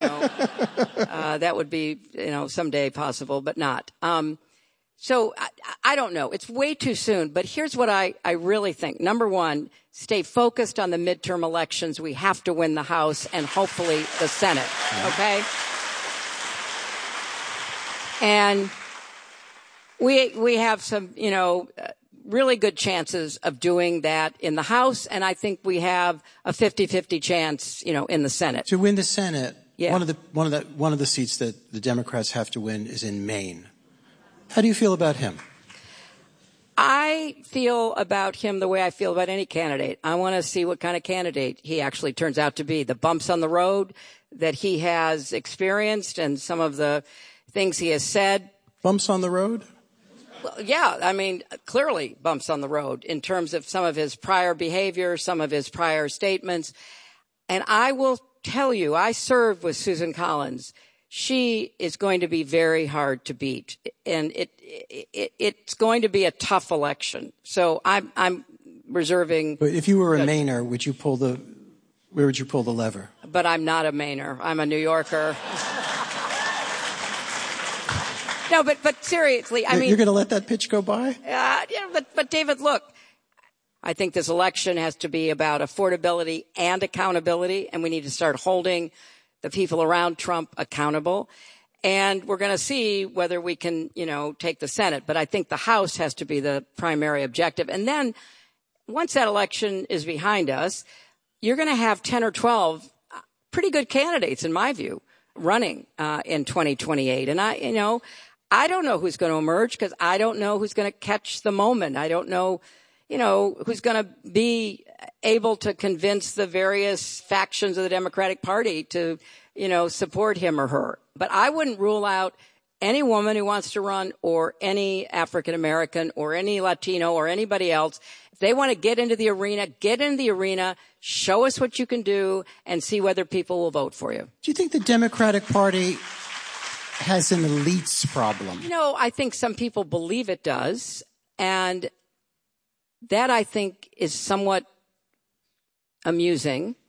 That would be, someday possible, but not. So I don't know. It's way too soon. But here's what I really think. Number one, stay focused on the midterm elections. We have to win the House and hopefully the Senate. Okay? And we have some, really good chances of doing that in the House. And I think we have a 50-50 chance, in the Senate. To win the Senate, yeah. one of the seats that the Democrats have to win is in Maine. How do you feel about him? I feel about him the way I feel about any candidate. I want to see what kind of candidate he actually turns out to be. The bumps on the road that he has experienced and some of the things he has said. Bumps on the road? Well, yeah, clearly bumps on the road in terms of some of his prior behavior, some of his prior statements. And I will tell you, I served with Susan Collins. She is going to be very hard to beat, and it's going to be a tough election. So I'm reserving. But if you were a Mainer, where would you pull the lever? But I'm not a Mainer. I'm a New Yorker. No, but seriously, you're going to let that pitch go by? But David, look. I think this election has to be about affordability and accountability, and we need to start holding the people around Trump accountable. And we're going to see whether we can, take the Senate. But I think the House has to be the primary objective. And then once that election is behind us, you're going to have 10 or 12 pretty good candidates, in my view, running in 2028. And I don't know who's going to emerge because I don't know who's going to catch the moment. I don't know, who's going to be able to convince the various factions of the Democratic Party to, support him or her. But I wouldn't rule out any woman who wants to run or any African American or any Latino or anybody else. If they want to get into the arena, show us what you can do and see whether people will vote for you. Do you think the Democratic Party has an elites problem? I think some people believe it does. And that, I think, is somewhat amusing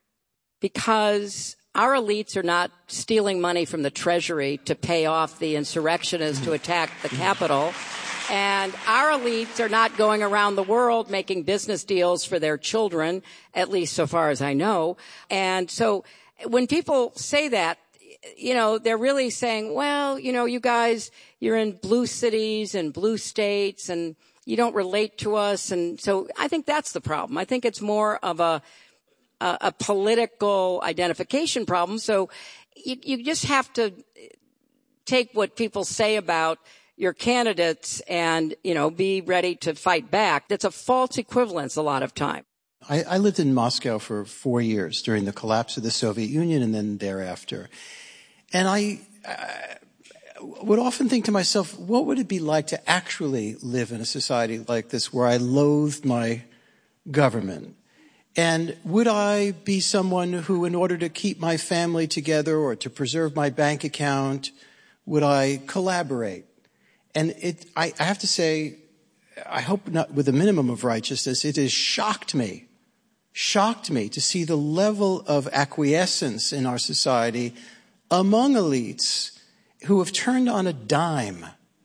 because our elites are not stealing money from the Treasury to pay off the insurrectionists to attack the Capitol. And our elites are not going around the world making business deals for their children, at least so far as I know. And so when people say that, they're really saying, well, you guys, you're in blue cities and blue states and you don't relate to us. And so I think that's the problem. I think it's more of a political identification problem. So you just have to take what people say about your candidates and, be ready to fight back. That's a false equivalence a lot of time. I lived in Moscow for 4 years during the collapse of the Soviet Union and then thereafter. And I would often think to myself, what would it be like to actually live in a society like this where I loathed my government? And would I be someone who, in order to keep my family together or to preserve my bank account, would I collaborate? And I have to say, I hope not with a minimum of righteousness, it has shocked me to see the level of acquiescence in our society among elites who have turned on a dime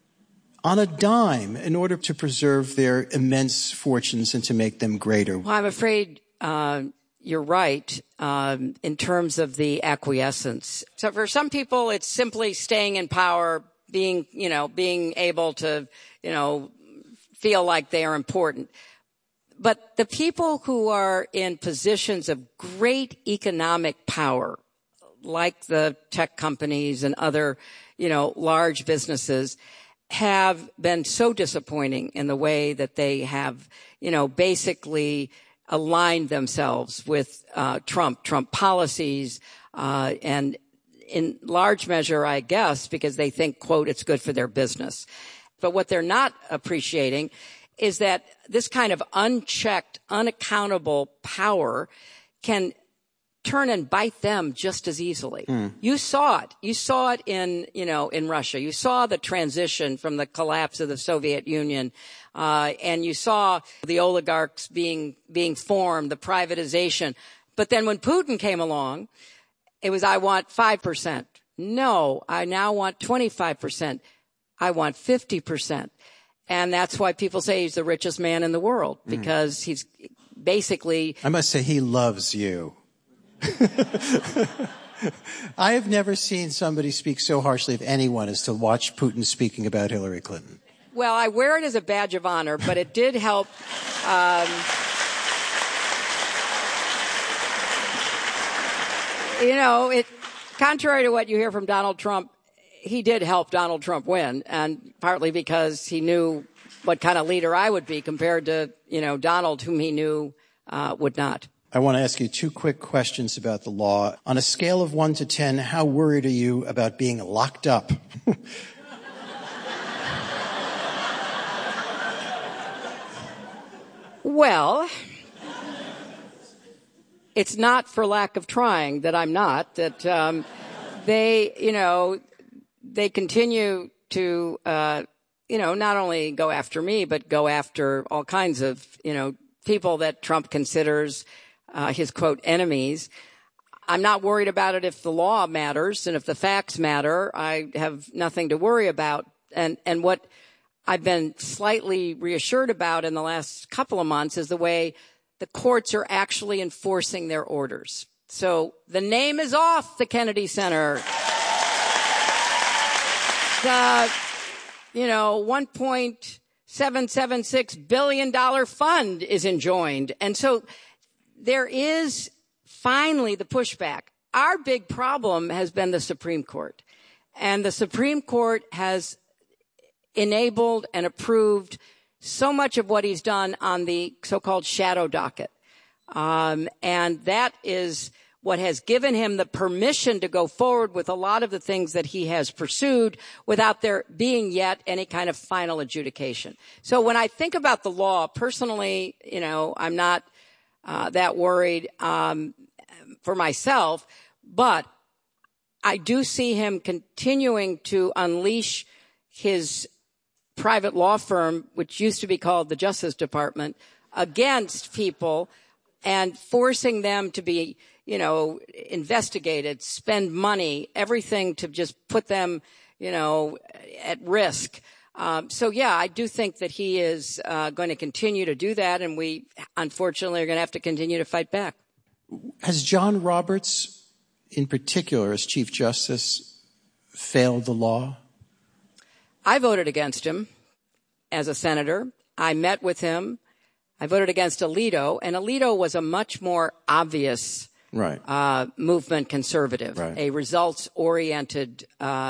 in order to preserve their immense fortunes and to make them greater. Well, I'm afraid you're right in terms of the acquiescence. So for some people, it's simply staying in power, being able to, feel like they are important. But the people who are in positions of great economic power, like the tech companies and other, large businesses, have been so disappointing in the way that they have, basically aligned themselves with Trump policies, and in large measure, I guess, because they think, quote, it's good for their business. But what they're not appreciating is that this kind of unchecked, unaccountable power can turn and bite them just as easily. You saw it. You saw it in Russia. You saw the transition from the collapse of the Soviet Union. And you saw the oligarchs being formed, the privatization. But then when Putin came along It was, I want 5%. No, I now want 25%. I want 50%. And that's why people say he's the richest man in the world, because he's basically... I must say he loves you. I have never seen somebody speak so harshly of anyone as to watch Putin speaking about Hillary Clinton. Well, I wear it as a badge of honor, but it did help. Contrary to what you hear from Donald Trump, he did help Donald Trump win, and partly because he knew what kind of leader I would be compared to, Donald, whom he knew would not. I want to ask you 2 quick questions about the law. On a scale of 1 to 10, how worried are you about being locked up? Well, it's not for lack of trying that I'm not, that they continue to, not only go after me, but go after all kinds of, people that Trump considers his, quote, enemies. I'm not worried about it if the law matters and if the facts matter. I have nothing to worry about. And what I've been slightly reassured about in the last couple of months is the way the courts are actually enforcing their orders. So the name is off the Kennedy Center. The, $1.776 billion fund is enjoined. And so there is finally the pushback. Our big problem has been the Supreme Court. And the Supreme Court has enabled and approved so much of what he's done on the so-called shadow docket. And that is what has given him the permission to go forward with a lot of the things that he has pursued without there being yet any kind of final adjudication. So when I think about the law, personally, I'm not that worried for myself, but I do see him continuing to unleash his private law firm, which used to be called the Justice Department, against people and forcing them to be, investigated, spend money, everything to just put them, at risk. I do think that he is going to continue to do that, and we, unfortunately, are going to have to continue to fight back. Has John Roberts, in particular, as Chief Justice, failed the law? I voted against him as a senator. I met with him. I voted against Alito, and Alito was a much more obvious movement conservative, a results-oriented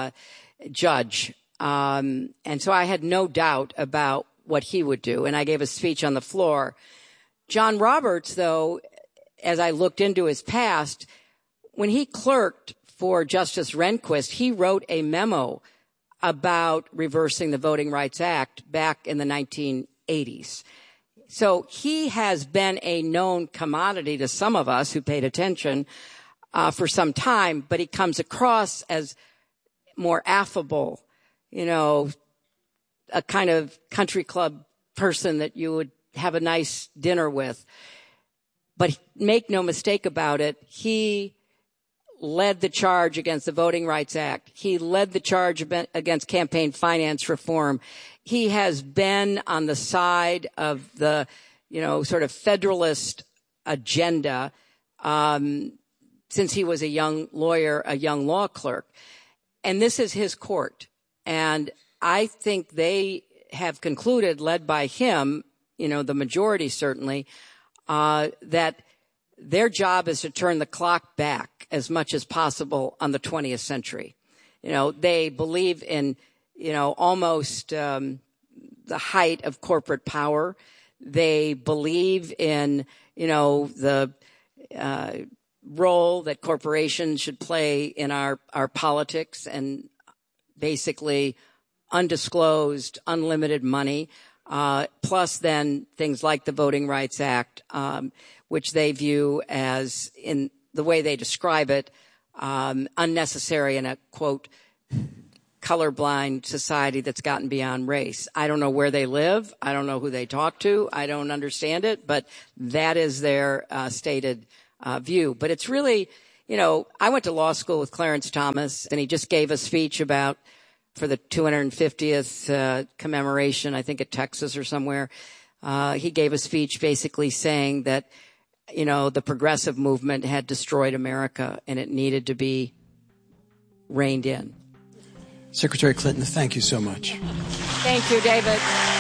judge. And so I had no doubt about what he would do, and I gave a speech on the floor. John Roberts, though, as I looked into his past, when he clerked for Justice Rehnquist, he wrote a memo about reversing the Voting Rights Act back in the 1980s. So he has been a known commodity to some of us who paid attention for some time, but he comes across as more affable, a kind of country club person that you would have a nice dinner with. But make no mistake about it, he led the charge against the Voting Rights Act. He led the charge against campaign finance reform. He has been on the side of the, sort of federalist agenda since he was a young lawyer, a young law clerk. And this is his court. And I think they have concluded, led by him, the majority certainly, that their job is to turn the clock back as much as possible on the 20th century. They believe in, almost the height of corporate power. They believe in, the role that corporations should play in our politics, and basically undisclosed, unlimited money, plus then things like the Voting Rights Act, which they view as, in the way they describe it, unnecessary in a, quote, colorblind society that's gotten beyond race. I don't know where they live. I don't know who they talk to. I don't understand it, but that is their stated view. But it's really, I went to law school with Clarence Thomas, and he just gave a speech for the 250th commemoration, I think at Texas or somewhere. He gave a speech basically saying that, the progressive movement had destroyed America and it needed to be reined in. Secretary Clinton, thank you so much. Thank you, David.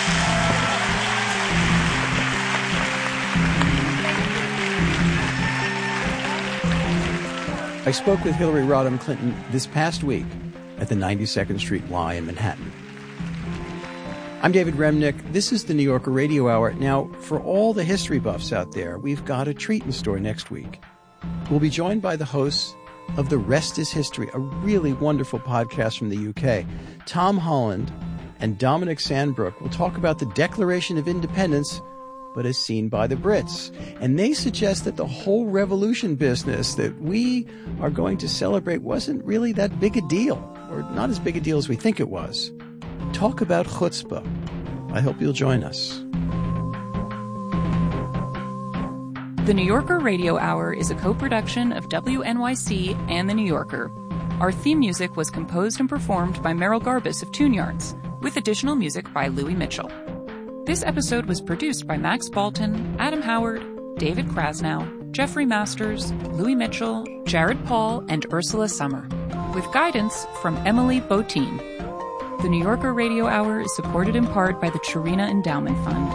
I spoke with Hillary Rodham Clinton this past week at the 92nd Street Y in Manhattan. I'm David Remnick. This is the New Yorker Radio Hour. Now, for all the history buffs out there, we've got a treat in store next week. We'll be joined by the hosts of The Rest is History, a really wonderful podcast from the UK. Tom Holland and Dominic Sandbrook will talk about the Declaration of Independence, but as seen by the Brits. And they suggest that the whole revolution business that we are going to celebrate wasn't really that big a deal, or not as big a deal as we think it was. Talk about chutzpah. I hope you'll join us. The New Yorker Radio Hour is a co-production of WNYC and The New Yorker. Our theme music was composed and performed by Merrill Garbus of Tune Yards, with additional music by Louis Mitchell. This episode was produced by Max Balton, Adam Howard, David Krasnow, Jeffrey Masters, Louis Mitchell, Jared Paul, and Ursula Summer, with guidance from Emily Botine. The New Yorker Radio Hour is supported in part by the Chirina Endowment Fund.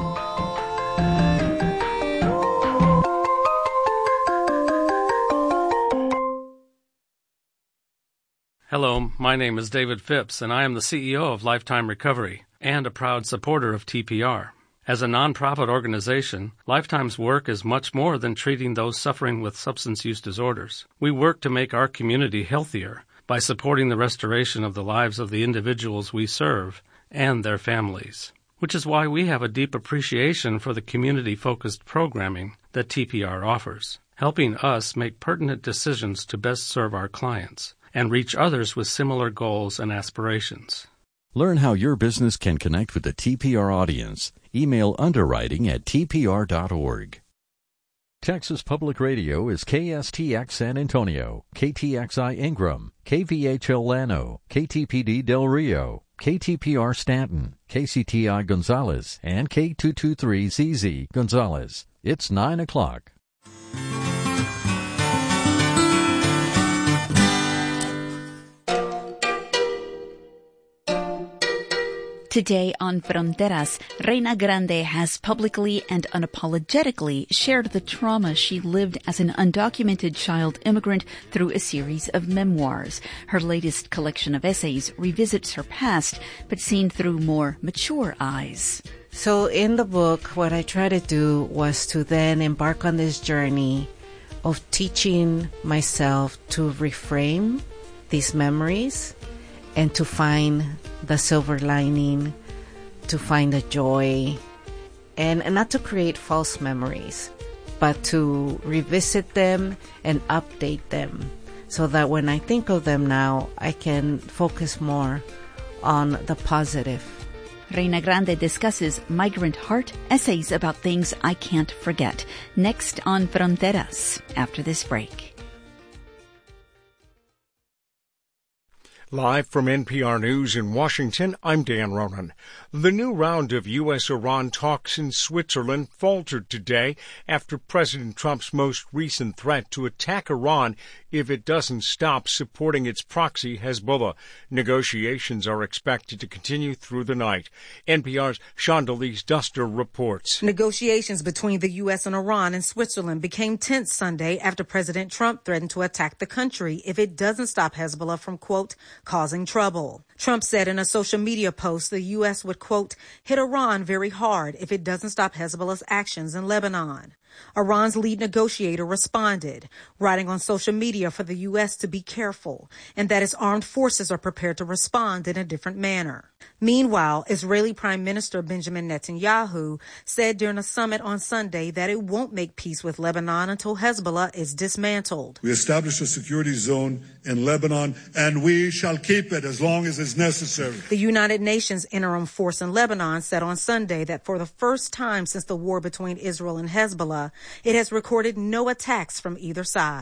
Hello, my name is David Phipps, and I am the CEO of Lifetime Recovery and a proud supporter of TPR. As a nonprofit organization, Lifetime's work is much more than treating those suffering with substance use disorders. We work to make our community healthier by supporting the restoration of the lives of the individuals we serve and their families, which is why we have a deep appreciation for the community-focused programming that TPR offers, helping us make pertinent decisions to best serve our clients and reach others with similar goals and aspirations. Learn how your business can connect with the TPR audience. Email underwriting@tpr.org. Texas Public Radio is KSTX San Antonio, KTXI Ingram, KVHL Llano, KTPD Del Rio, KTPR Stanton, KCTI Gonzales, and K223ZZ Gonzales. It's 9 o'clock. Today on Fronteras, Reina Grande has publicly and unapologetically shared the trauma she lived as an undocumented child immigrant through a series of memoirs. Her latest collection of essays revisits her past, but seen through more mature eyes. So in the book, what I tried to do was to then embark on this journey of teaching myself to reframe these memories and to find the silver lining, to find the joy, and not to create false memories, but to revisit them and update them so that when I think of them now, I can focus more on the positive. Reina Grande discusses migrant heart, essays about things I can't forget. Next on Fronteras, after this break. Live from NPR News in Washington, I'm Dan Ronan. The new round of U.S.-Iran talks in Switzerland faltered today after President Trump's most recent threat to attack Iran if it doesn't stop supporting its proxy Hezbollah. Negotiations are expected to continue through the night. NPR's Chandelize Duster reports. Negotiations between the U.S. and Iran in Switzerland became tense Sunday after President Trump threatened to attack the country if it doesn't stop Hezbollah from, quote, causing trouble. Trump said in a social media post the U.S. would, quote, hit Iran very hard if it doesn't stop Hezbollah's actions in Lebanon. Iran's lead negotiator responded, writing on social media for the U.S. to be careful and that its armed forces are prepared to respond in a different manner. Meanwhile, Israeli Prime Minister Benjamin Netanyahu said during a summit on Sunday that it won't make peace with Lebanon until Hezbollah is dismantled. We established a security zone in Lebanon, and we shall keep it as long as is necessary. The United Nations interim force in Lebanon said on Sunday that for the first time since the war between Israel and Hezbollah, it has recorded no attacks from either side.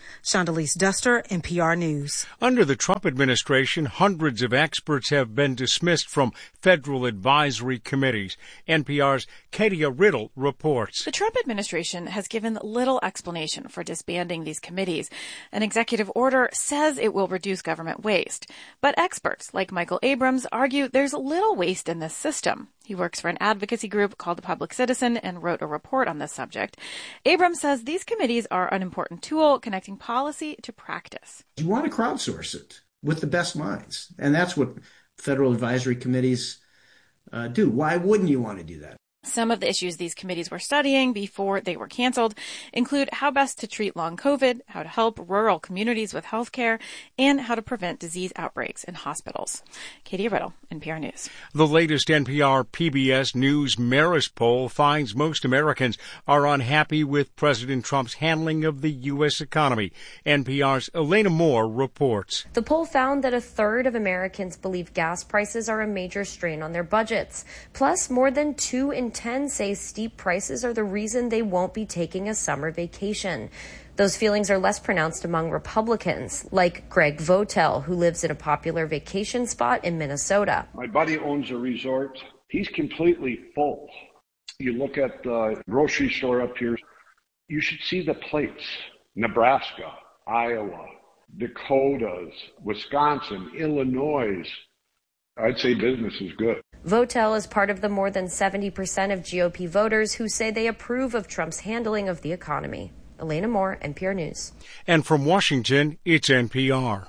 Shondalise Duster, NPR News. Under the Trump administration, hundreds of experts have been dismissed from federal advisory committees. NPR's Katia Riddle reports. The Trump administration has given little explanation for disbanding these committees. An executive order says it will reduce government waste. But experts like Michael Abrams argue there's little waste in this system. He works for an advocacy group called The Public Citizen and wrote a report on this subject. Abrams says these committees are an important tool connecting policy to practice. You want to crowdsource it with the best minds. And that's what federal advisory committees do. Why wouldn't you want to do that? Some of the issues these committees were studying before they were canceled include how best to treat long COVID, how to help rural communities with health care, and how to prevent disease outbreaks in hospitals. Katie Riddle, NPR News. The latest NPR PBS News Marist poll finds most Americans are unhappy with President Trump's handling of the U.S. economy. NPR's Elena Moore reports. The poll found that a third of Americans believe gas prices are a major strain on their budgets. Plus, more than 2 in 10 say steep prices are the reason they won't be taking a summer vacation. Those feelings are less pronounced among Republicans, like Greg Votel, who lives in a popular vacation spot in Minnesota. My buddy owns a resort. He's completely full. You look at the grocery store up here, you should see the plates. Nebraska, Iowa, Dakotas, Wisconsin, Illinois. I'd say business is good. Votel is part of the more than 70% of GOP voters who say they approve of Trump's handling of the economy. Elena Moore, NPR News. And from Washington, it's NPR.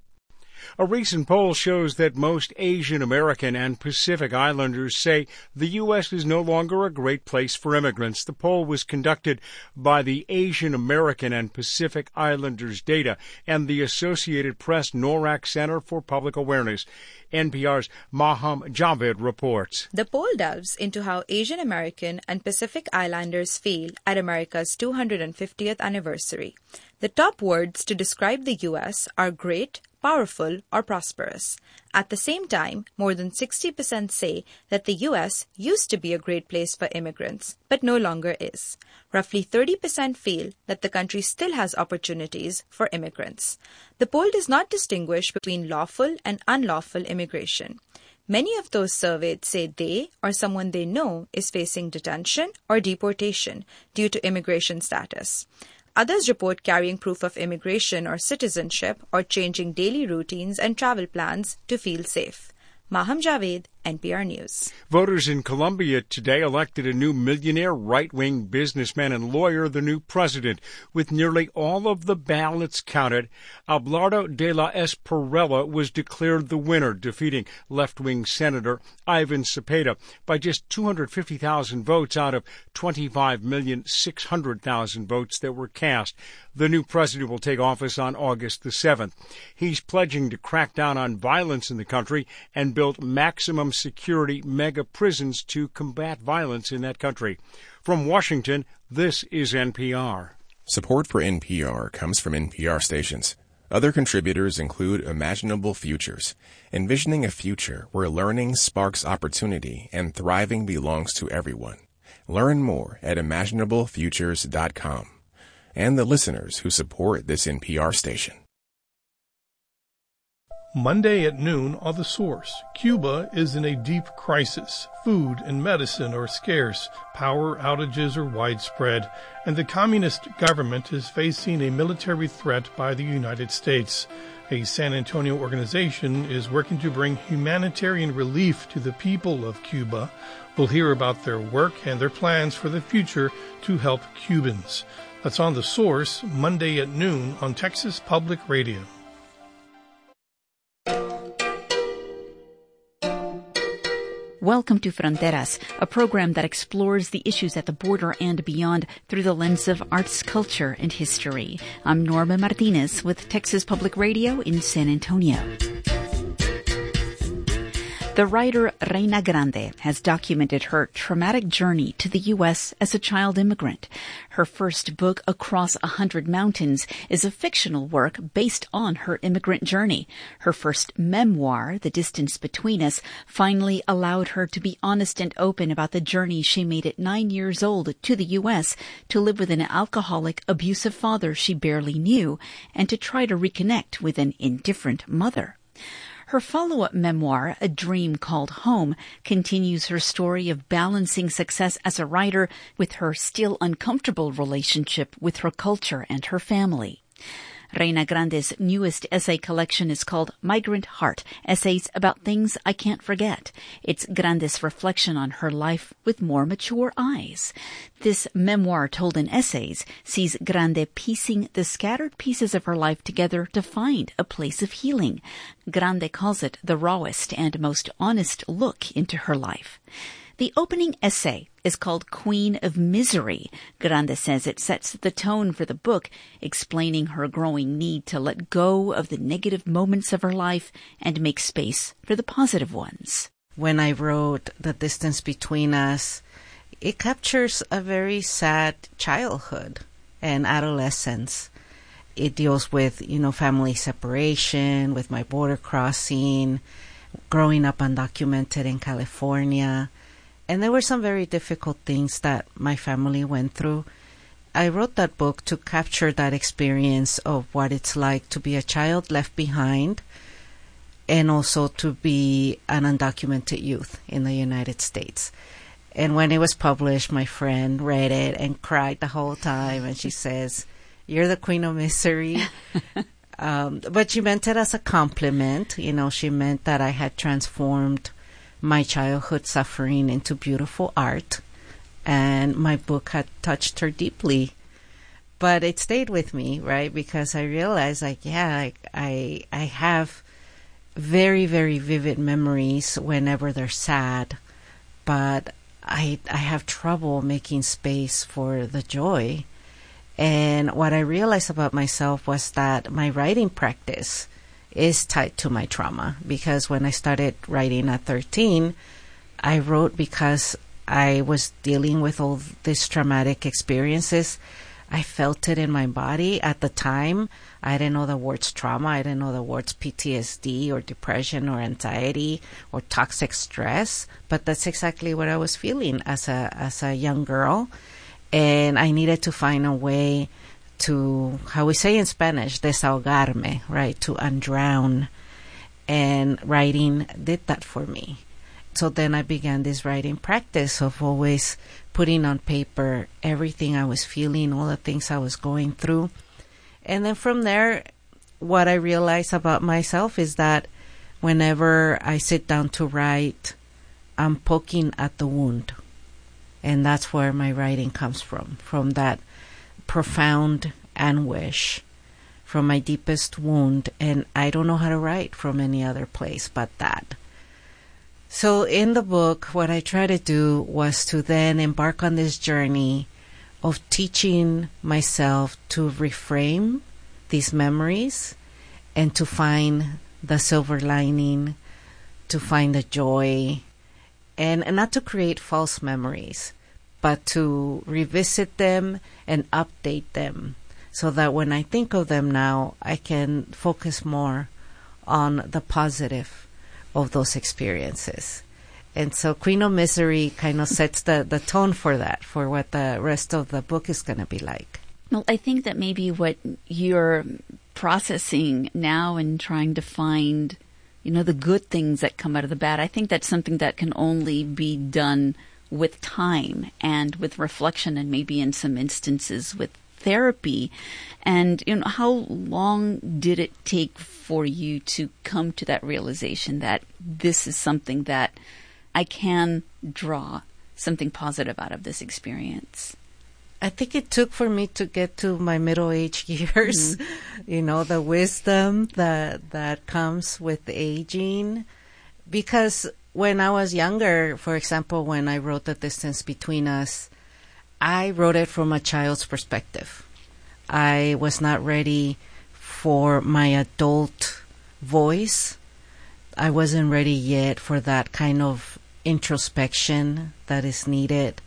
A recent poll shows that most Asian American and Pacific Islanders say the U.S. is no longer a great place for immigrants. The poll was conducted by the Asian American and Pacific Islanders Data and the Associated Press NORAC Center for Public Awareness. NPR's Maham Javed reports. The poll delves into how Asian American and Pacific Islanders feel at America's 250th anniversary. The top words to describe the U.S. are great, powerful, or prosperous. At the same time, more than 60% say that the U.S. used to be a great place for immigrants, but no longer is. Roughly 30% feel that the country still has opportunities for immigrants. The poll does not distinguish between lawful and unlawful immigration. Many of those surveyed say they or someone they know is facing detention or deportation due to immigration status. Others report carrying proof of immigration or citizenship or changing daily routines and travel plans to feel safe. Maham Javed, NPR News. Voters in Colombia today elected a new millionaire right-wing businessman and lawyer the new president. With nearly all of the ballots counted, Abelardo de la Espriella was declared the winner, defeating left-wing Senator Ivan Cepeda by just 250,000 votes out of 25,600,000 votes that were cast. The new president will take office on August the 7th. He's pledging to crack down on violence in the country and build maximum security mega prisons to combat violence in that country. From Washington, this is NPR. Support for NPR comes from NPR stations. Other contributors include Imaginable Futures, envisioning a future where learning sparks opportunity and thriving belongs to everyone. Learn more at imaginablefutures.com. And the listeners who support this NPR station. Monday at noon on The Source. Cuba is in a deep crisis. Food and medicine are scarce, power outages are widespread, and the communist government is facing a military threat by the United States. A San Antonio organization is working to bring humanitarian relief to the people of Cuba. We'll hear about their work and their plans for the future to help Cubans. That's on The Source, Monday at noon on Texas Public Radio. Welcome to Fronteras, a program that explores the issues at the border and beyond through the lens of arts, culture, and history. I'm Norma Martinez with Texas Public Radio in San Antonio. The writer Reina Grande has documented her traumatic journey to the U.S. as a child immigrant. Her first book, Across 100 Mountains, is a fictional work based on her immigrant journey. Her first memoir, The Distance Between Us, finally allowed her to be honest and open about the journey she made at 9 years old to the U.S. to live with an alcoholic, abusive father she barely knew, and to try to reconnect with an indifferent mother. Her follow-up memoir, A Dream Called Home, continues her story of balancing success as a writer with her still uncomfortable relationship with her culture and her family. Reina Grande's newest essay collection is called Migrant Heart, Essays About Things I Can't Forget. It's Grande's reflection on her life with more mature eyes. This memoir told in essays sees Grande piecing the scattered pieces of her life together to find a place of healing. Grande calls it the rawest and most honest look into her life. The opening essay is called Queen of Misery. Grande says it sets the tone for the book, explaining her growing need to let go of the negative moments of her life and make space for the positive ones. When I wrote The Distance Between Us, it captures a very sad childhood and adolescence. It deals with, family separation, with my border crossing, growing up undocumented in California. And there were some very difficult things that my family went through. I wrote that book to capture that experience of what it's like to be a child left behind and also to be an undocumented youth in the United States. And when it was published, my friend read it and cried the whole time. And she says, "You're the Queen of Misery." But she meant it as a compliment. She meant that I had transformed my childhood suffering into beautiful art, and my book had touched her deeply. But it stayed with me, right? Because I realized, I have very, very vivid memories whenever they're sad, but I have trouble making space for the joy. And what I realized about myself was that my writing practice is tied to my trauma, because when I started writing at 13, I wrote because I was dealing with all these traumatic experiences. I felt it in my body at the time. I didn't know the words trauma. I didn't know the words PTSD or depression or anxiety or toxic stress, but that's exactly what I was feeling as a young girl. And I needed to find a way to, how we say in Spanish, desahogarme, right, to undrown. And writing did that for me. So then I began this writing practice of always putting on paper everything I was feeling, all the things I was going through. And then from there, what I realized about myself is that whenever I sit down to write, I'm poking at the wound. And that's where my writing comes from that profound anguish, from my deepest wound, and I don't know how to write from any other place but that. So in the book, what I try to do was to then embark on this journey of teaching myself to reframe these memories and to find the silver lining, to find the joy, and not to create false memories, but to revisit them and update them so that when I think of them now, I can focus more on the positive of those experiences. And so Queen of Misery kind of sets the tone for that, for what the rest of the book is going to be like. Well, I think that maybe what you're processing now and trying to find, the good things that come out of the bad, I think that's something that can only be done with time and with reflection and maybe in some instances with therapy. And, how long did it take for you to come to that realization that this is something that I can draw something positive out of this experience? I think it took for me to get to my middle-aged years, the wisdom that comes with aging. Because when I was younger, for example, when I wrote The Distance Between Us, I wrote it from a child's perspective. I was not ready for my adult voice. I wasn't ready yet for that kind of introspection that is needed.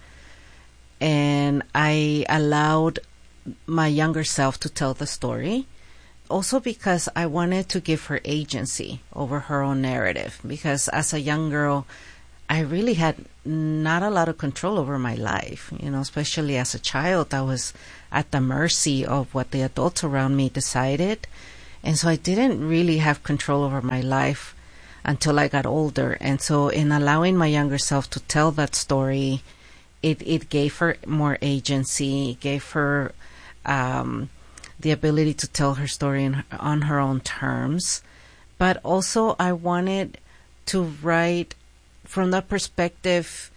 And I allowed my younger self to tell the story. Also because I wanted to give her agency over her own narrative. Because as a young girl, I really had not a lot of control over my life. Especially as a child, I was at the mercy of what the adults around me decided. And so I didn't really have control over my life until I got older. And so in allowing my younger self to tell that story, it gave her more agency, gave her the ability to tell her story on her own terms. But also I wanted to write from the perspective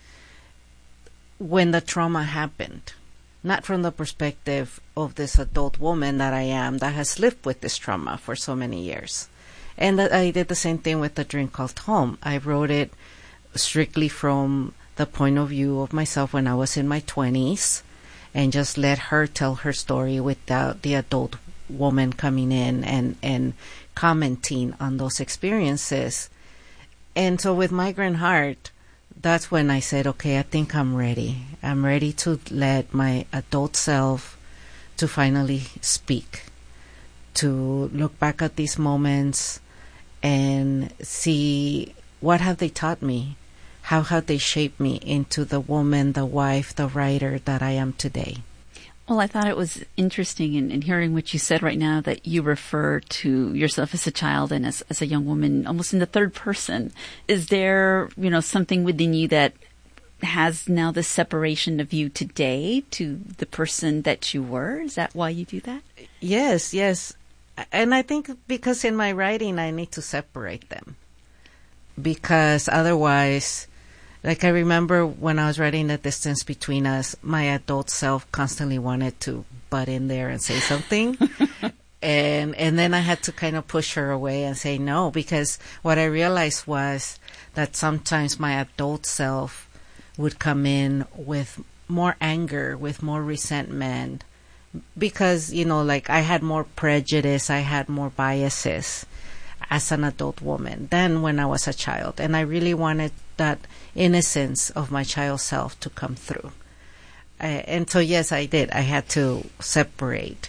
when the trauma happened, not from the perspective of this adult woman that I am that has lived with this trauma for so many years. And I did the same thing with The Dream Called Home. I wrote it strictly from the point of view of myself when I was in my 20s, and just let her tell her story without the adult woman coming in and commenting on those experiences. And so with Migrant Heart, that's when I said, okay, I think I'm ready. I'm ready to let my adult self to finally speak, to look back at these moments and see what have they taught me? How have they shaped me into the woman, the wife, the writer that I am today? Well, I thought it was interesting in hearing what you said right now, that you refer to yourself as a child and as a young woman almost in the third person. Is there, something within you that has now this separation of you today to the person that you were? Is that why you do that? Yes. And I think because in my writing, I need to separate them. Because otherwise, like I remember when I was writing The Distance Between Us, my adult self constantly wanted to butt in there and say something. and then I had to kind of push her away and say no, because what I realized was that sometimes my adult self would come in with more anger, with more resentment, because, like I had more prejudice, I had more biases as an adult woman than when I was a child. And I really wanted that innocence of my child self to come through. And so, yes, I did. I had to separate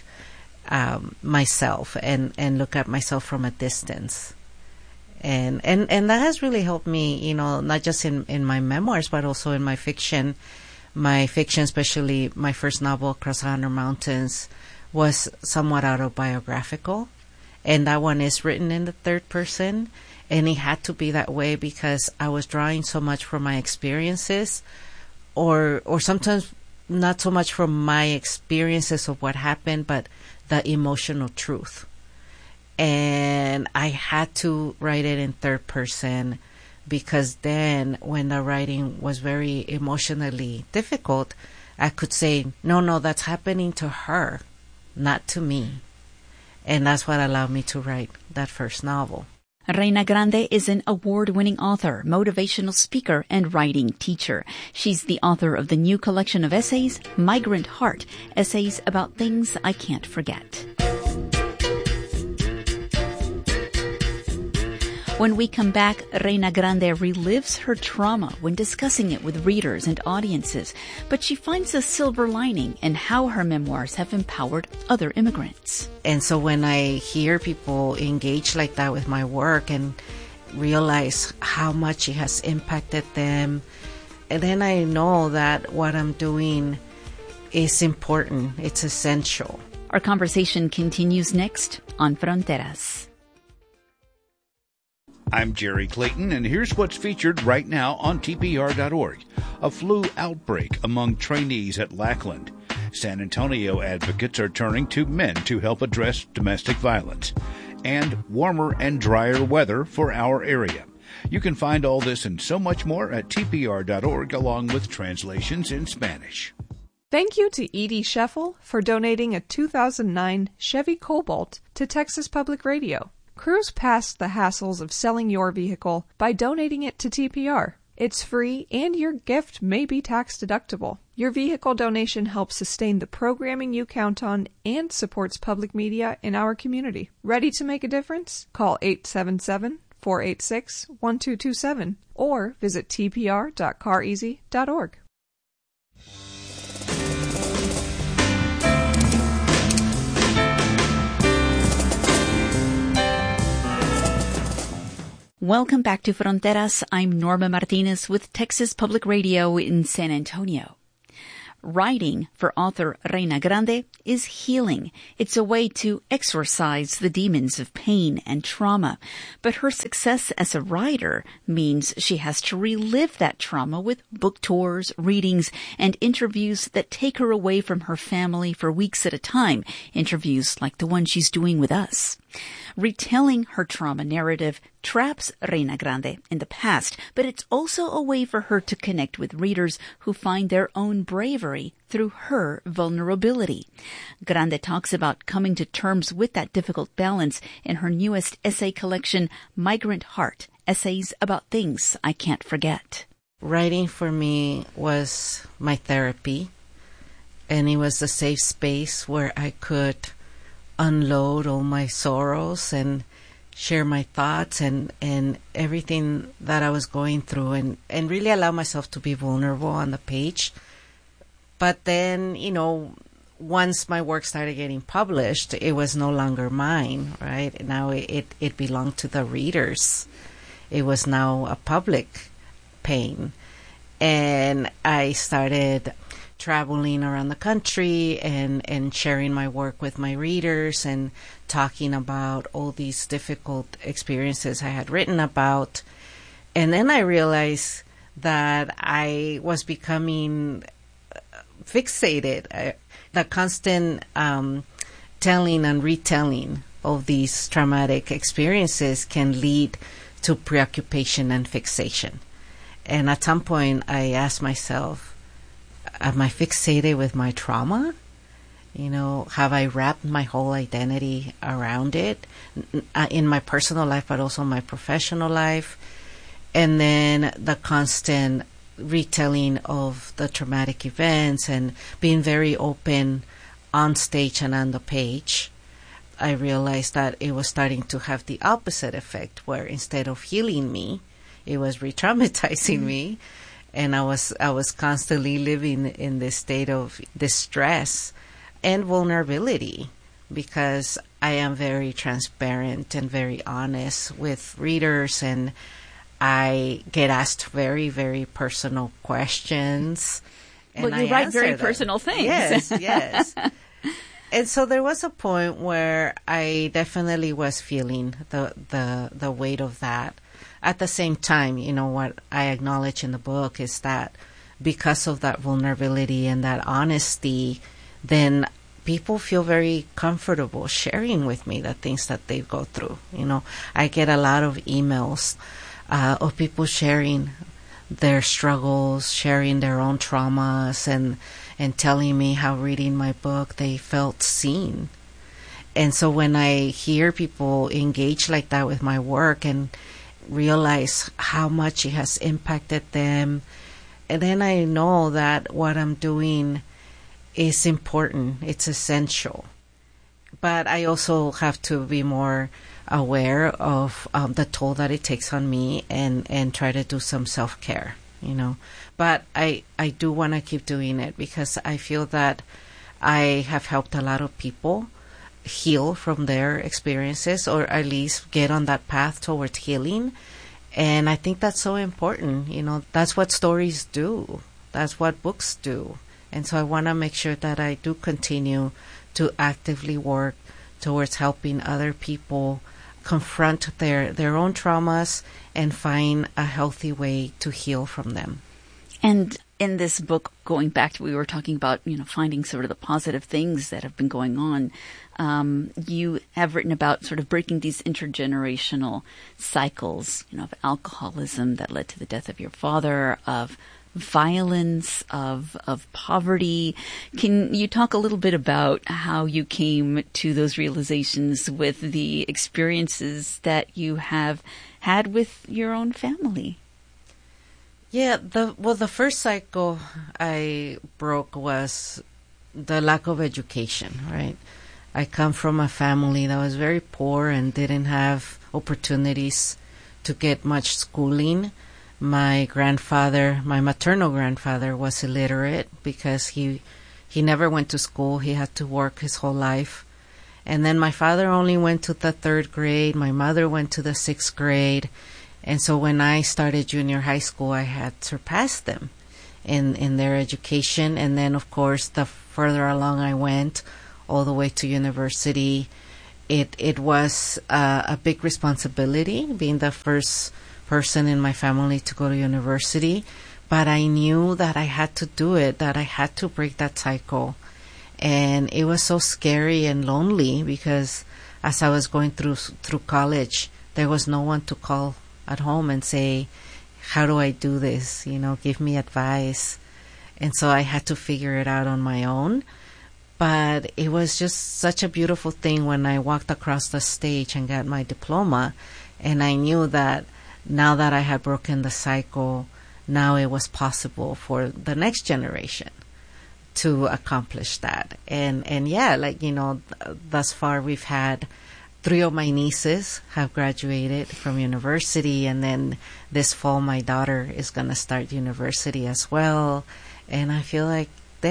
myself and look at myself from a distance. And that has really helped me, not just in my memoirs, but also in my fiction. My fiction, especially my first novel, Across 100 Mountains, was somewhat autobiographical. And that one is written in the third person. And it had to be that way because I was drawing so much from my experiences, or sometimes not so much from my experiences of what happened, but the emotional truth. And I had to write it in third person because then when the writing was very emotionally difficult, I could say, no, that's happening to her, not to me. And that's what allowed me to write that first novel. Reina Grande is an award-winning author, motivational speaker, and writing teacher. She's the author of the new collection of essays, Migrant Heart, essays about things I can't forget. When we come back, Reina Grande relives her trauma when discussing it with readers and audiences, but she finds a silver lining in how her memoirs have empowered other immigrants. And so when I hear people engage like that with my work and realize how much it has impacted them, and then I know that what I'm doing is important, it's essential. Our conversation continues next on Fronteras. I'm Jerry Clayton, and here's what's featured right now on TPR.org. A flu outbreak among trainees at Lackland. San Antonio advocates are turning to men to help address domestic violence. And warmer and drier weather for our area. You can find all this and so much more at TPR.org, along with translations in Spanish. Thank you to Edie Scheffel for donating a 2009 Chevy Cobalt to Texas Public Radio. Cruise past the hassles of selling your vehicle by donating it to TPR. It's free and your gift may be tax deductible. Your vehicle donation helps sustain the programming you count on and supports public media in our community. Ready to make a difference? Call 877-4 486-1227 or visit tpr.careasy.org. Welcome back to Fronteras. I'm Norma Martinez with Texas Public Radio in San Antonio. Writing for author Reina Grande is healing. It's a way to exorcise the demons of pain and trauma. But her success as a writer means she has to relive that trauma with book tours, readings, and interviews that take her away from her family for weeks at a time. Interviews like the one she's doing with us. Retelling her trauma narrative traps Reina Grande in the past, but it's also a way for her to connect with readers who find their own bravery through her vulnerability. Grande talks about coming to terms with that difficult balance in her newest essay collection, Migrant Heart, Essays About Things I Can't Forget. Writing for me was my therapy, and it was a safe space where I could unload all my sorrows and share my thoughts and everything that I was going through and really allow myself to be vulnerable on the page. But then, once my work started getting published, it was no longer mine, right? Now it belonged to the readers. It was now a public pain. And I started traveling around the country and sharing my work with my readers and talking about all these difficult experiences I had written about. And then I realized that I was becoming fixated. The constant telling and retelling of these traumatic experiences can lead to preoccupation and fixation. And at some point I asked myself, am I fixated with my trauma? Have I wrapped my whole identity around it in my personal life, but also my professional life? And then the constant retelling of the traumatic events and being very open on stage and on the page, I realized that it was starting to have the opposite effect, where instead of healing me, it was re-traumatizing me. And I was constantly living in this state of distress and vulnerability, because I am very transparent and very honest with readers, and I get asked very, very personal questions. And you write very personal things. Yes. And so there was a point where I definitely was feeling the weight of that. At the same time, what I acknowledge in the book is that because of that vulnerability and that honesty, then people feel very comfortable sharing with me the things that they go through. I get a lot of emails of people sharing their struggles, sharing their own traumas, and telling me how reading my book they felt seen. And so when I hear people engage like that with my work and realize how much it has impacted them, and then I know that what I'm doing is important, it's essential. But I also have to be more aware of the toll that it takes on me and try to do some self-care, But I do want to keep doing it because I feel that I have helped a lot of people heal from their experiences, or at least get on that path towards healing. And I think that's so important. That's what stories do. That's what books do. And so I want to make sure that I do continue to actively work towards helping other people confront their own traumas and find a healthy way to heal from them. And in this book, going back to, we were talking about, finding sort of the positive things that have been going on. You have written about sort of breaking these intergenerational cycles, of alcoholism that led to the death of your father, of violence, of poverty. Can you talk a little bit about how you came to those realizations with the experiences that you have had with your own family? Yeah, the first cycle I broke was the lack of education, right? I come from a family that was very poor and didn't have opportunities to get much schooling. My grandfather, my maternal grandfather, was illiterate because he never went to school. He had to work his whole life. And then my father only went to the 3rd grade. My mother went to the 6th grade. And so when I started junior high school, I had surpassed them in their education. And then, of course, the further along I went, all the way to university, it was a big responsibility being the first person in my family to go to university. But I knew that I had to do it, that I had to break that cycle. And it was so scary and lonely because as I was going through college, there was no one to call at home and say, how do I do this? Give me advice. And so I had to figure it out on my own. But it was just such a beautiful thing when I walked across the stage and got my diploma. And I knew that now that I had broken the cycle, now it was possible for the next generation to accomplish that. And yeah, thus far we've had 3 of my nieces have graduated from university, and then this fall my daughter is going to start university as well. And I feel like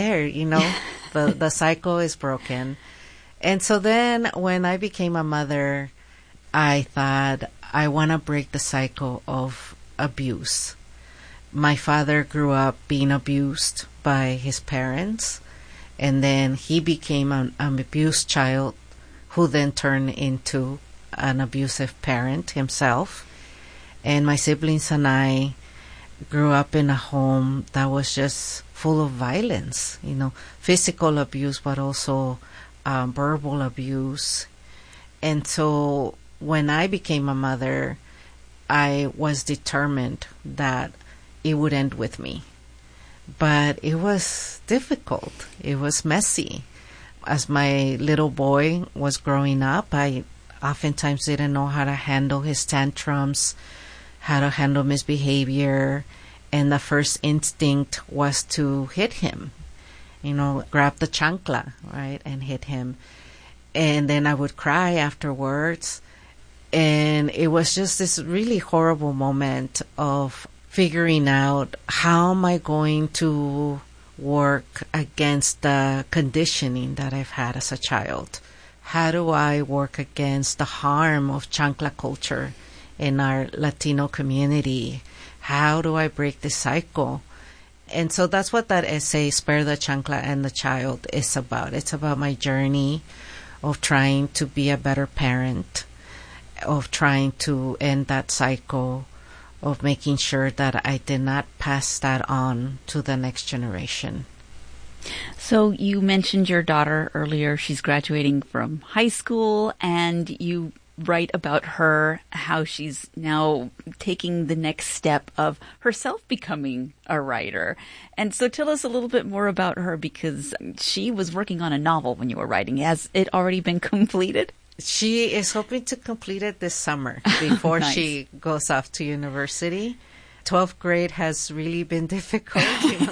the cycle is broken. And so then when I became a mother, I thought I want to break the cycle of abuse. My father grew up being abused by his parents, and then he became an abused child who then turned into an abusive parent himself. And my siblings and I grew up in a home that was just full of violence, physical abuse, but also verbal abuse. And so when I became a mother, I was determined that it would end with me. But it was difficult. It was messy. As my little boy was growing up, I oftentimes didn't know how to handle his tantrums, how to handle misbehavior, and the first instinct was to hit him, grab the chancla, right, and hit him. And then I would cry afterwards. And it was just this really horrible moment of figuring out, how am I going to work against the conditioning that I've had as a child? How do I work against the harm of chancla culture in our Latino community? How do I break this cycle? And so that's what that essay, Spare the Chancla and the Child, is about. It's about my journey of trying to be a better parent, of trying to end that cycle, of making sure that I did not pass that on to the next generation. So you mentioned your daughter earlier. She's graduating from high school, and you write about her, how she's now taking the next step of herself becoming a writer. And so tell us a little bit more about her, because she was working on a novel when you were writing. Has it already been completed? She is hoping to complete it this summer before Nice. She goes off to university. 12th grade has really been difficult.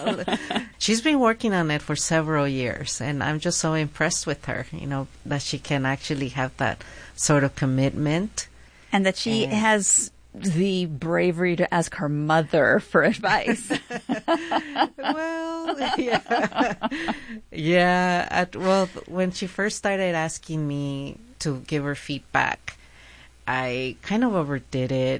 She's been working on it for several years, and I'm just so impressed with her, that she can actually have that sort of commitment. And that she has the bravery to ask her mother for advice. Well, yeah. Yeah. Well, when she first started asking me to give her feedback, I kind of overdid it.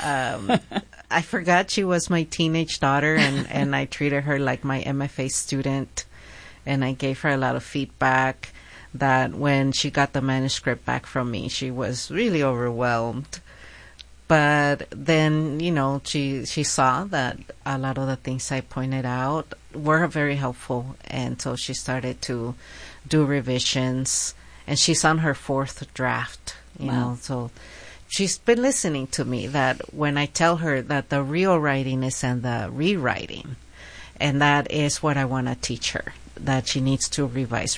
I forgot she was my teenage daughter, and I treated her like my MFA student, and I gave her a lot of feedback that when she got the manuscript back from me, she was really overwhelmed. But then, she saw that a lot of the things I pointed out were very helpful, and so she started to do revisions, and she's on her 4th draft, you know, so she's been listening to me, that when I tell her that the real writing is in the rewriting, and that is what I want to teach her, that she needs to revise.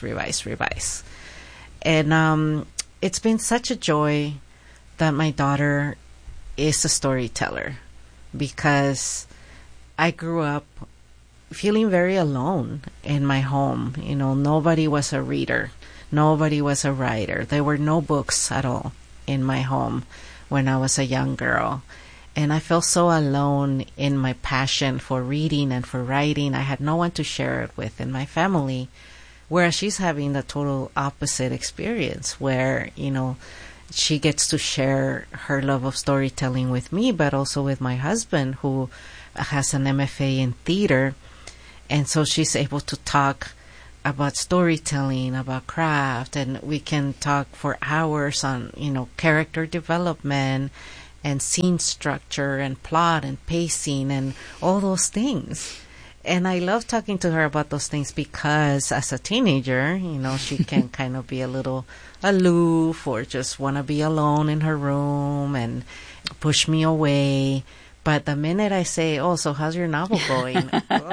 And it's been such a joy that my daughter is a storyteller, because I grew up feeling very alone in my home. Nobody was a reader. Nobody was a writer. There were no books at all in my home. when I was a young girl. And I felt so alone in my passion for reading and for writing. I had no one to share it with in my family, whereas she's having the total opposite experience where, she gets to share her love of storytelling with me, but also with my husband, who has an MFA in theater. And so she's able to talk about storytelling, about craft, and we can talk for hours on, character development and scene structure and plot and pacing and all those things. And I love talking to her about those things because as a teenager, she can kind of be a little aloof or just want to be alone in her room and push me away. But the minute I say, so how's your novel going?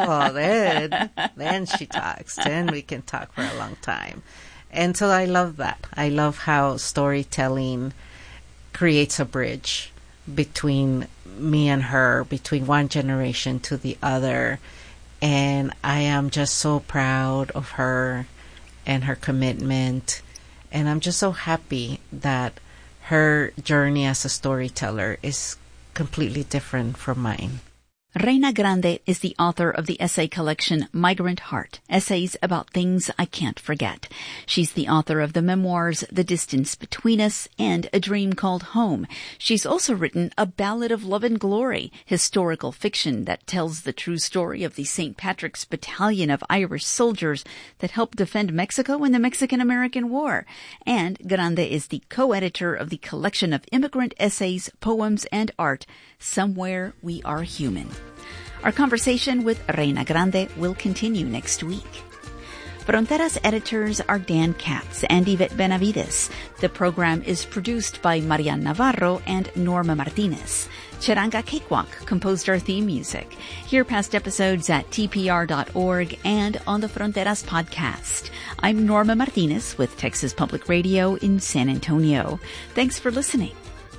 Then she talks. Then we can talk for a long time. And so I love that. I love how storytelling creates a bridge between me and her, between one generation to the other. And I am just so proud of her and her commitment. And I'm just so happy that her journey as a storyteller is completely different from mine. Reina Grande is the author of the essay collection Migrant Heart, Essays About Things I Can't Forget. She's the author of the memoirs The Distance Between Us and A Dream Called Home. She's also written A Ballad of Love and Glory, historical fiction that tells the true story of the St. Patrick's Battalion of Irish soldiers that helped defend Mexico in the Mexican-American War. And Grande is the co-editor of the collection of immigrant essays, poems, and art, Somewhere We Are Human. Our conversation with Reina Grande will continue next week. Fronteras editors are Dan Katz and Yvette Benavides. The program is produced by Marian Navarro and Norma Martinez. Charanga Cakewalk composed our theme music. Hear past episodes at tpr.org and on the Fronteras podcast. I'm Norma Martinez with Texas Public Radio in San Antonio. Thanks for listening.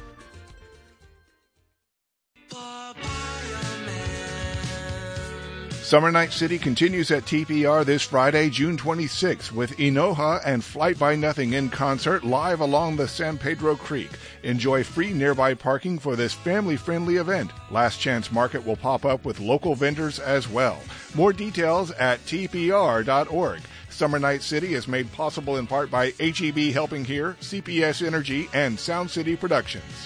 Summer Night City continues at TPR this Friday, June 26th, with Enoja and Flight by Nothing in concert live along the San Pedro Creek. Enjoy free nearby parking for this family-friendly event. Last Chance Market will pop up with local vendors as well. More details at tpr.org. Summer Night City is made possible in part by HEB Helping Here, CPS Energy, and Sound City Productions.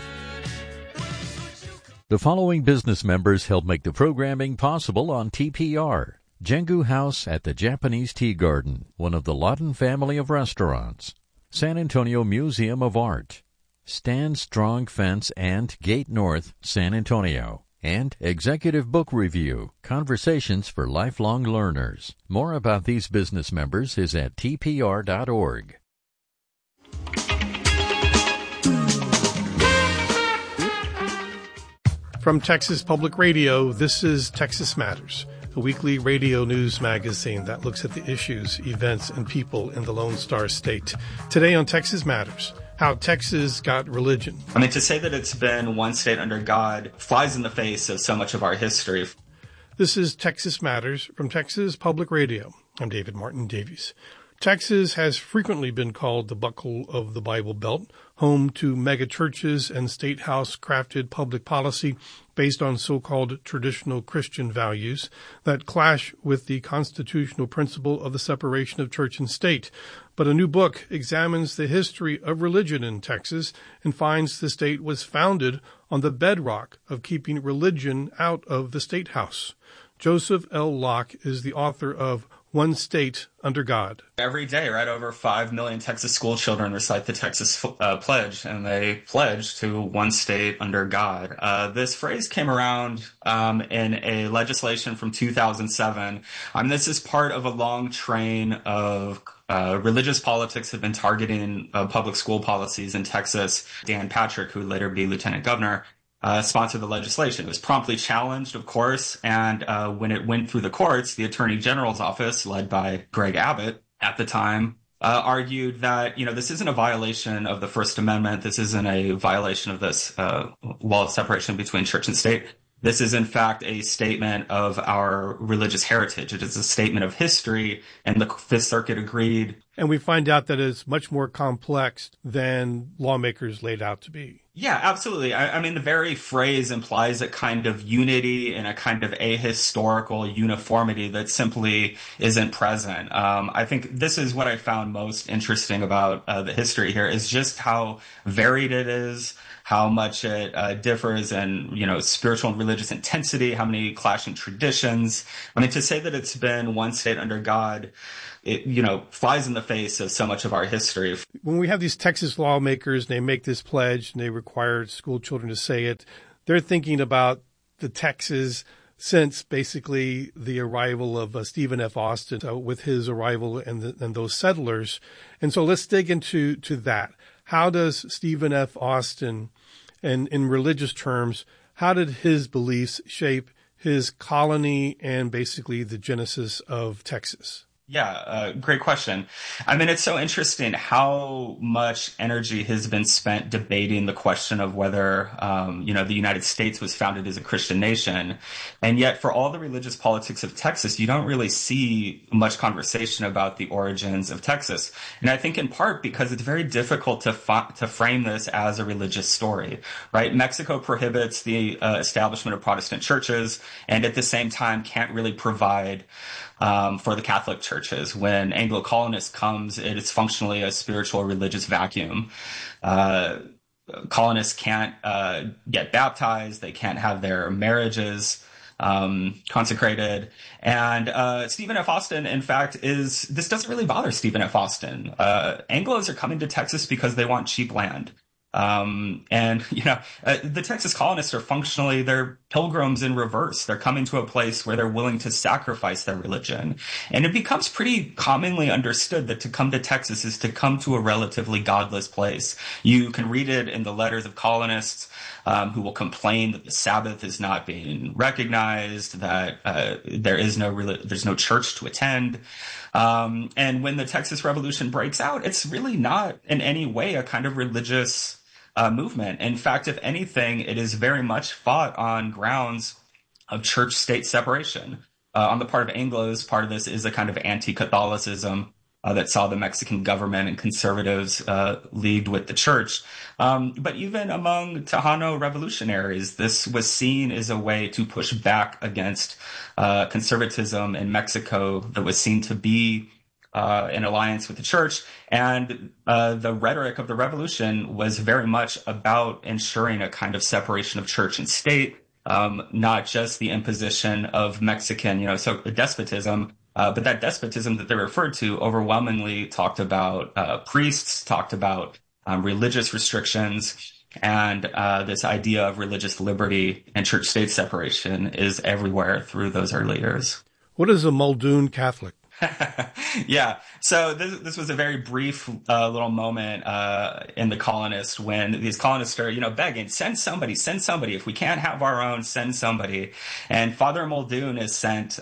The following business members help make the programming possible on TPR. Jengu House at the Japanese Tea Garden, one of the Lawton family of restaurants. San Antonio Museum of Art. Stand Strong Fence and Gate North, San Antonio. And Executive Book Review, Conversations for Lifelong Learners. More about these business members is at tpr.org. From Texas Public Radio, this is Texas Matters, a weekly radio news magazine that looks at the issues, events, and people in the Lone Star State. Today on Texas Matters, how Texas got religion. To say that it's been one state under God flies in the face of so much of our history. This is Texas Matters from Texas Public Radio. I'm David Martin Davies. Texas has frequently been called the buckle of the Bible Belt, home to mega churches and state house crafted public policy based on so-called traditional Christian values that clash with the constitutional principle of the separation of church and state. But a new book examines the history of religion in Texas and finds the state was founded on the bedrock of keeping religion out of the state house. Joseph L. Locke is the author of One State Under God. Every day, right, over 5 million Texas school children recite the Texas Pledge, and they pledge to one state under God. This phrase came around in a legislation from 2007. This is part of a long train of religious politics have been targeting public school policies in Texas. Dan Patrick, who would later be lieutenant governor, sponsored the legislation. It was promptly challenged, of course, and when it went through the courts, the Attorney General's office, led by Greg Abbott at the time, argued that, this isn't a violation of the First Amendment. This isn't a violation of this wall of separation between church and state. This is, in fact, a statement of our religious heritage. It is a statement of history, and the Fifth Circuit agreed. And we find out that it's much more complex than lawmakers laid out to be. Yeah, absolutely. I mean, the very phrase implies a kind of unity and a kind of ahistorical uniformity that simply isn't present. I think this is what I found most interesting about the history here, is just how varied it is, how much it differs in, spiritual and religious intensity, how many clashing traditions. I mean, to say that it's been one state under God, it, flies in the face of so much of our history. When we have these Texas lawmakers and they make this pledge and they require school children to say it, they're thinking about the Texas since basically the arrival of Stephen F. Austin, with his arrival and those settlers. And so let's dig into that. How does Stephen F. Austin, and in religious terms, how did his beliefs shape his colony and basically the genesis of Texas? Yeah, great question. I mean, it's so interesting how much energy has been spent debating the question of whether, the United States was founded as a Christian nation. And yet, for all the religious politics of Texas, you don't really see much conversation about the origins of Texas. And I think in part because it's very difficult to frame this as a religious story, right? Mexico prohibits the establishment of Protestant churches, and at the same time can't really provide for the Catholic churches. When Anglo-colonists comes, it is functionally a spiritual religious vacuum. Colonists can't get baptized. They can't have their marriages consecrated. And Stephen F. Austin, in fact, this doesn't really bother Stephen F. Austin. Anglos are coming to Texas because they want cheap land. The Texas colonists are functionally, they're pilgrims in reverse. They're coming to a place where they're willing to sacrifice their religion. And it becomes pretty commonly understood that to come to Texas is to come to a relatively godless place. You can read it in the letters of colonists, who will complain that the Sabbath is not being recognized, that, there's no church to attend. And when the Texas Revolution breaks out, it's really not in any way a kind of religious movement. In fact, if anything, it is very much fought on grounds of church-state separation. On the part of Anglos, part of this is a kind of anti-Catholicism that saw the Mexican government and conservatives leagued with the church. But even among Tejano revolutionaries, this was seen as a way to push back against conservatism in Mexico that was seen to be in alliance with the church. And the rhetoric of the revolution was very much about ensuring a kind of separation of church and state, not just the imposition of Mexican, despotism, but that despotism that they referred to overwhelmingly talked about priests, talked about religious restrictions, and this idea of religious liberty and church-state separation is everywhere through those early years. What is a Muldoon Catholic? Yeah. So this was a very brief little moment in the colonists when these colonists are, begging, send somebody. If we can't have our own, send somebody. And Father Muldoon is sent.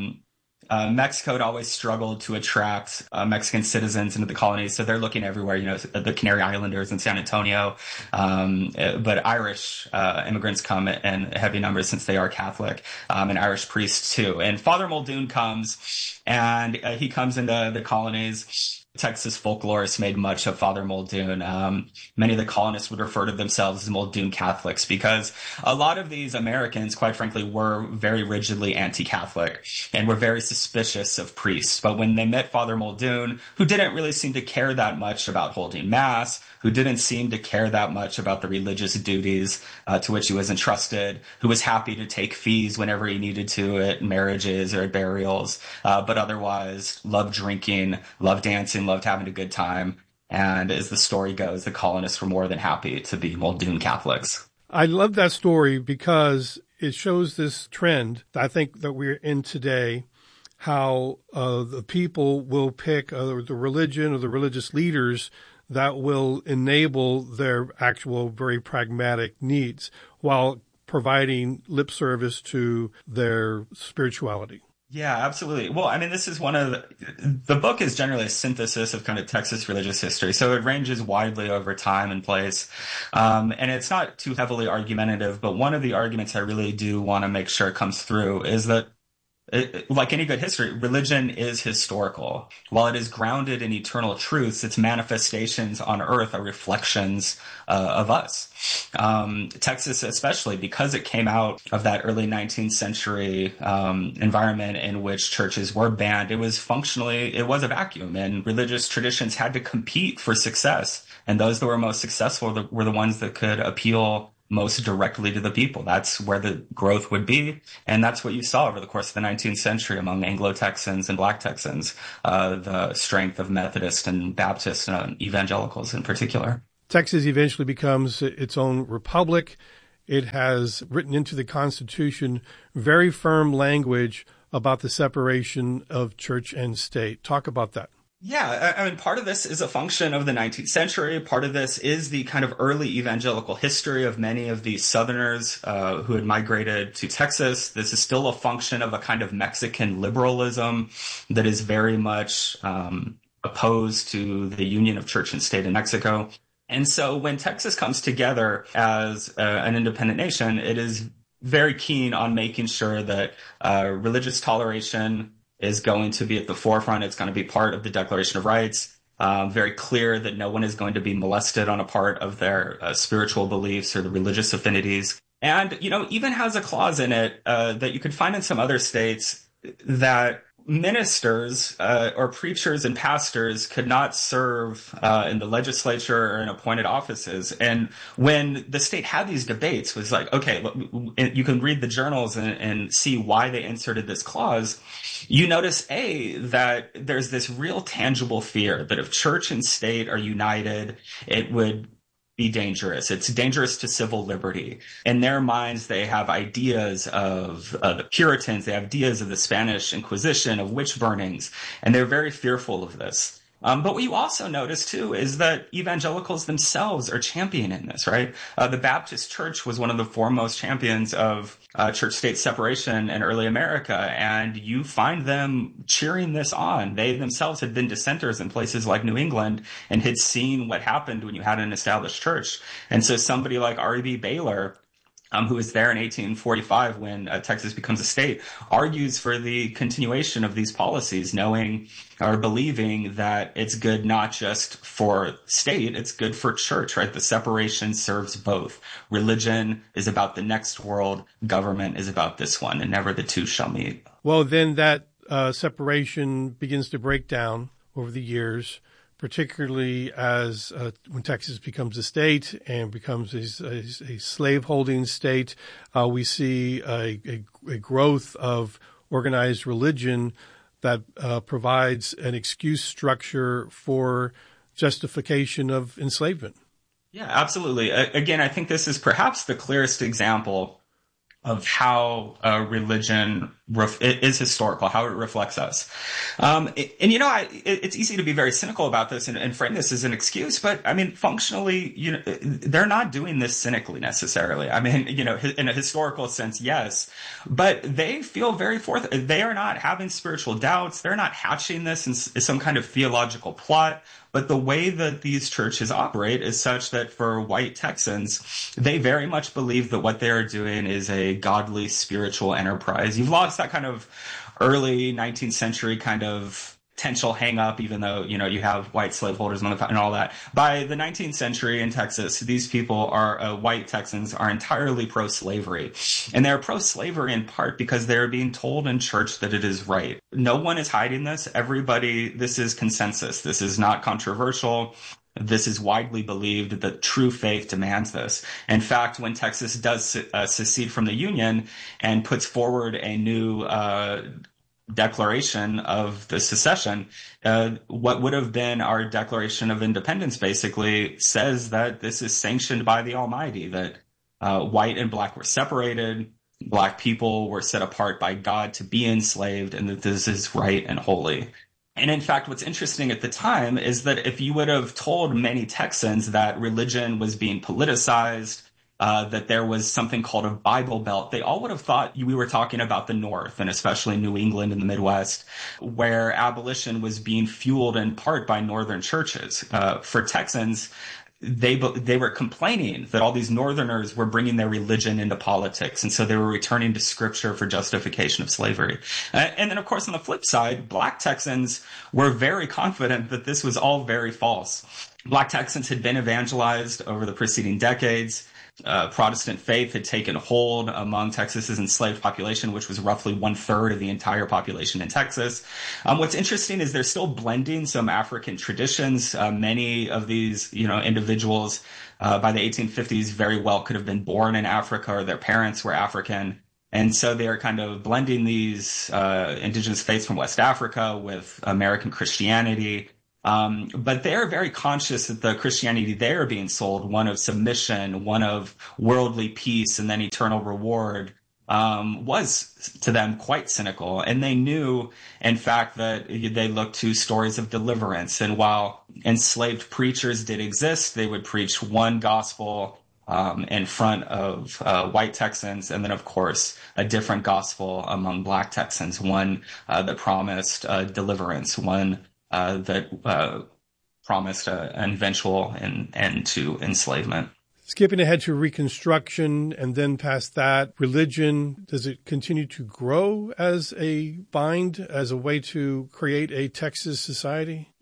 Mexico had always struggled to attract Mexican citizens into the colonies, so they're looking everywhere, the Canary Islanders and San Antonio. But Irish immigrants come in heavy numbers since they are Catholic, and Irish priests too. And Father Muldoon comes, and he comes into the colonies. Texas folklorists made much of Father Muldoon. Many of the colonists would refer to themselves as Muldoon Catholics because a lot of these Americans, quite frankly, were very rigidly anti-Catholic and were very suspicious of priests. But when they met Father Muldoon, who didn't really seem to care that much about holding Mass, who didn't seem to care that much about the religious duties to which he was entrusted, who was happy to take fees whenever he needed to at marriages or at burials, but otherwise loved drinking, loved dancing, loved having a good time. And as the story goes, the colonists were more than happy to be Muldoon Catholics. I love that story because it shows this trend I think that we're in today, how the people will pick the religion or the religious leaders that will enable their actual very pragmatic needs while providing lip service to their spirituality. Yeah, absolutely. Well, I mean, this is the book is generally a synthesis of kind of Texas religious history. So it ranges widely over time and place. And it's not too heavily argumentative, but one of the arguments I really do want to make sure comes through is that like any good history, religion is historical. While it is grounded in eternal truths, its manifestations on earth are reflections of us. Texas, especially because it came out of that early 19th century environment in which churches were banned, it was a vacuum, and religious traditions had to compete for success. And those that were most successful were the ones that could appeal most directly to the people. That's where the growth would be. And that's what you saw over the course of the 19th century among Anglo-Texans and Black Texans, the strength of Methodist and Baptist and evangelicals in particular. Texas eventually becomes its own republic. It has written into the Constitution very firm language about the separation of church and state. Talk about that. Yeah, I mean, part of this is a function of the 19th century. Part of this is the kind of early evangelical history of many of the Southerners who had migrated to Texas. This is still a function of a kind of Mexican liberalism that is very much opposed to the union of church and state in Mexico. And so when Texas comes together as an independent nation, it is very keen on making sure that religious toleration is going to be at the forefront. It's going to be part of the Declaration of Rights. Very clear that no one is going to be molested on a part of their spiritual beliefs or the religious affinities. And, even has a clause in it that you could find in some other states that ministers or preachers and pastors could not serve in the legislature or in appointed offices. And when the state had these debates, was like, okay, look, you can read the journals and see why they inserted this clause. You notice, that there's this real tangible fear that if church and state are united, it would be dangerous. It's dangerous to civil liberty. In their minds, they have ideas of the Puritans. They have ideas of the Spanish Inquisition, of witch burnings, and they're very fearful of this. But what you also notice, too, is that evangelicals themselves are championing this, right? The Baptist Church was one of the foremost champions of church-state separation in early America, and you find them cheering this on. They themselves had been dissenters in places like New England and had seen what happened when you had an established church. And so somebody like R.E.B. Baylor, who was there in 1845 when Texas becomes a state, argues for the continuation of these policies, knowing or believing that it's good not just for state, it's good for church, right? The separation serves both. Religion is about the next world, government is about this one, and never the two shall meet. Well, then that separation begins to break down over the years, particularly as when Texas becomes a state and becomes a slave-holding state, we see a growth of organized religion that provides an excuse structure for justification of enslavement. Yeah, absolutely. Again, I think this is perhaps the clearest example of how religion is historical, how it reflects us. It's easy to be very cynical about this and frame this as an excuse, but I mean, functionally, they're not doing this cynically necessarily. I mean, in a historical sense, yes, but they feel they are not having spiritual doubts. They're not hatching this in some kind of theological plot. But the way that these churches operate is such that for white Texans, they very much believe that what they are doing is a godly spiritual enterprise. You've lost that kind of early 19th century kind of potential hang up, even though, you have white slaveholders and all that. By the 19th century in Texas, these people white Texans are entirely pro-slavery. And they're pro-slavery in part because they're being told in church that it is right. No one is hiding this. This is consensus. This is not controversial. This is widely believed that true faith demands this. In fact, when Texas does secede from the Union and puts forward a new declaration of the secession, what would have been our Declaration of Independence basically says that this is sanctioned by the Almighty, that white and black were separated, black people were set apart by God to be enslaved, and that this is right and holy. And in fact, what's interesting at the time is that if you would have told many Texans that religion was being politicized, that there was something called a Bible Belt, they all would have thought we were talking about the North, and especially New England and the Midwest, where abolition was being fueled in part by Northern churches. For Texans, they were complaining that all these Northerners were bringing their religion into politics, and so they were returning to Scripture for justification of slavery. And then, of course, on the flip side, Black Texans were very confident that this was all very false. Black Texans had been evangelized over the preceding decades. Protestant faith had taken hold among Texas's enslaved population, which was roughly 1/3 of the entire population in Texas. What's interesting is they're still blending some African traditions. Many of these, individuals by the 1850s very well could have been born in Africa, or their parents were African. And so they are kind of blending these indigenous faiths from West Africa with American Christianity. But they're very conscious that the Christianity they are being sold, one of submission, one of worldly peace, and then eternal reward, was to them quite cynical. And they knew, in fact, that they looked to stories of deliverance. And while enslaved preachers did exist, they would preach one gospel in front of white Texans, and then, of course, a different gospel among Black Texans, one that promised deliverance, one that promised an eventual end to enslavement. Skipping ahead to Reconstruction and then past that, religion, does it continue to grow as a bind, as a way to create a Texas society?